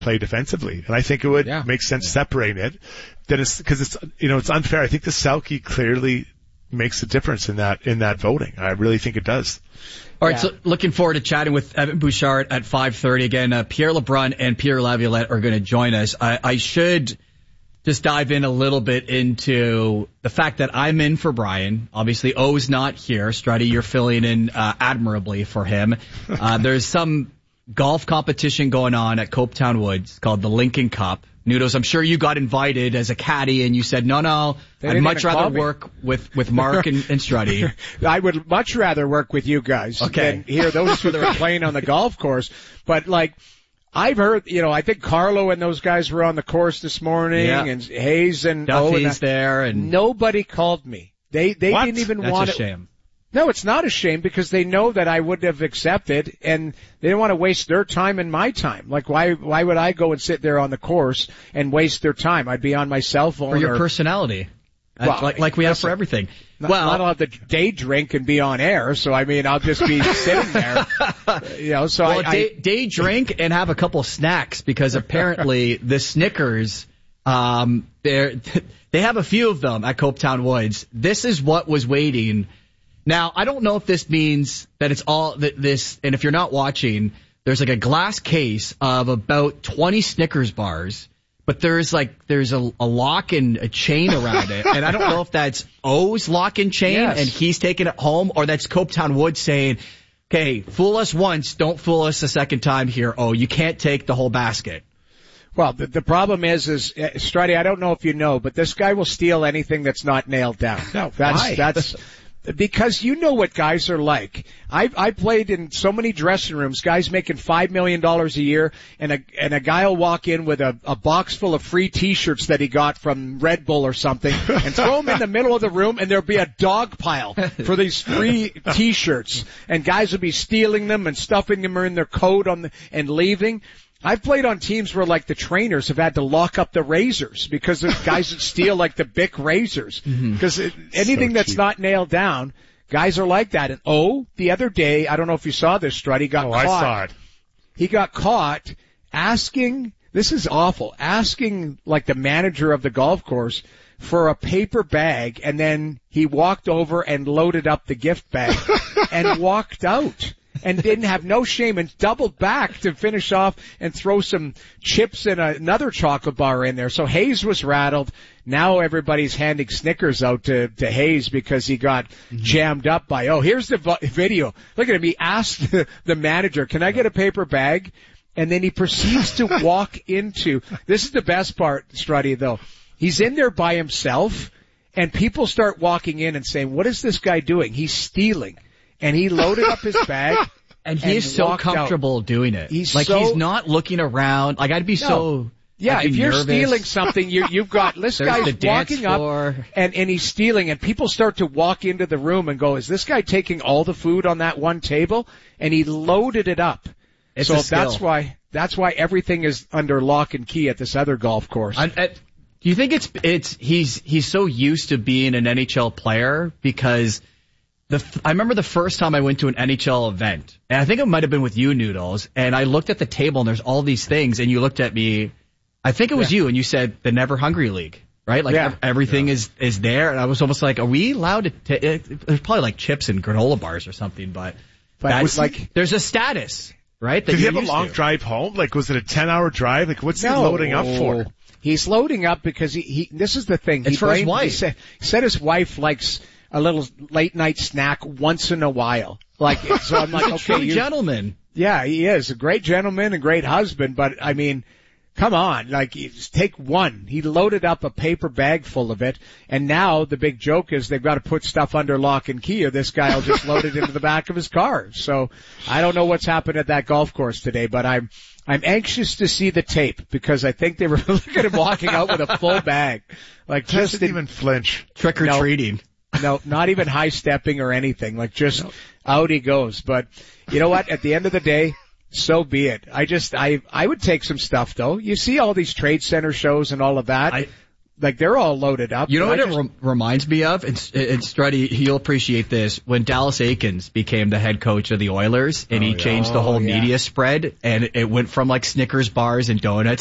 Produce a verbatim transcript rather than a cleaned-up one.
play defensively. And I think it would yeah. make sense yeah. separating it. Then it's, because it's, you know, it's unfair. I think the Selke clearly makes a difference in that, in that voting. I really think it does. All right, yeah. So looking forward to chatting with Evan Bouchard at five thirty. Again, uh, Pierre LeBrun and Pierre Laviolette are going to join us. I, I should just dive in a little bit into the fact that I'm in for Brian. Obviously, O's not here. Struddy, you're filling in uh, admirably for him. Uh, there's some golf competition going on at Copetown Woods called the Lincoln Cup. Noodles, I'm sure you got invited as a caddy, and you said, no, no, they I'd much rather work with, with Mark and, and Struddy. I would much rather work with you guys okay. than hear those two that are playing on the golf course. But, like, I've heard, you know, I think Carlo and those guys were on the course this morning, yeah. and Hayes and Duffy's oh, and there. And nobody called me. They they what? didn't even That's want a it. shame. No, it's not a shame because they know that I would have accepted, and they didn't want to waste their time and my time. Like, why why would I go and sit there on the course and waste their time? I'd be on my cell phone. Or your or, personality. Well, like, like we have for everything. Not, well, I don't have to day drink and be on air, so I mean, I'll just be sitting there. You know, so well, I, day, I day drink and have a couple snacks because apparently the Snickers, um, they're, they have a few of them at Copetown Woods. This is what was waiting. Now, I don't know if this means that it's all that this, and if you're not watching, there's like a glass case of about twenty Snickers bars, but there's like, there's a, a lock and a chain around it. And I don't know if that's O's lock and chain yes. and he's taking it home, or that's Copetown Woods saying, okay, fool us once, don't fool us a second time here. Oh, you can't take the whole basket. Well, the, the problem is, is, uh, Struddy, I don't know if you know, but this guy will steal anything that's not nailed down. No, that's, why? that's, because you know what guys are like. I I played in so many dressing rooms, guys making five million dollars a year, and a and a guy will walk in with a, a box full of free T-shirts that he got from Red Bull or something, and throw them in the middle of the room, and there'll be a dog pile for these free T-shirts, and guys will be stealing them and stuffing them in their coat on the, and leaving. I've played on teams where, like, the trainers have had to lock up the razors because there's guys that steal, like, the Bic razors. Because mm-hmm. anything so that's not nailed down, guys are like that. And, oh, the other day, I don't know if you saw this, Strud, he got oh, caught. I saw it. He got caught asking, this is awful, asking, like, the manager of the golf course for a paper bag, and then he walked over and loaded up the gift bag and walked out. And didn't have no shame and doubled back to finish off and throw some chips and another chocolate bar in there. So Hayes was rattled. Now everybody's handing Snickers out to, to Hayes because he got mm-hmm. jammed up by, oh, here's the vo- video. Look at him. He asked the, the manager, can I get a paper bag? And then he proceeds to walk into, this is the best part, Struddy, though. He's in there by himself, and people start walking in and saying, what is this guy doing? He's stealing. And he loaded up his bag. And he's and so comfortable out. doing it. He's like, so, he's not looking around. Like, I'd be no. so... Yeah, I'd be if you're nervous. stealing something, you, you've got... This guy's walking floor. up, and, and he's stealing, and people start to walk into the room and go, is this guy taking all the food on that one table? And he loaded it up. It's so a skill. that's why that's why everything is under lock and key at this other golf course. I, I, do you think it's it's he's he's so used to being an N H L player because... The, I remember the first time I went to an N H L event, and I think it might have been with you, Noodles, and I looked at the table, and there's all these things, and you looked at me, I think it was yeah. you, and you said the Never Hungry League, right? Like, yeah. everything yeah. is, is there, and I was almost like, are we allowed to, t- it, there's probably like chips and granola bars or something, but, but that's, like, there's a status, right? That Did he have a long to. drive home? Like, was it a ten hour drive? Like, what's no. he loading up for? He's loading up because he, he this is the thing. It's he for blamed, his wife. He said, he said his wife likes a little late night snack once in a while. Like, so I'm like, He's a okay, true you, gentleman. Yeah, he is a great gentleman, a great husband, but I mean, come on, like, take one. He loaded up a paper bag full of it, and now the big joke is they've got to put stuff under lock and key, or this guy will just load it into the back of his car. So I don't know what's happened at that golf course today, but I'm I'm anxious to see the tape because I think they were looking at him walking out with a full bag, like just didn't even flinch, trick or no, treating. No, not even high stepping or anything. Like, just no. out he goes. But you know what? At the end of the day, so be it. I just, I, I would take some stuff though. You see all these trade center shows and all of that. I, like they're all loaded up. You know I what just, it rem- reminds me of? It's, it's Struddy, he'll appreciate this. When Dallas Aikens became the head coach of the Oilers, and Oh, he yeah. changed the Oh, whole yeah. media spread, and it went from like Snickers bars and donuts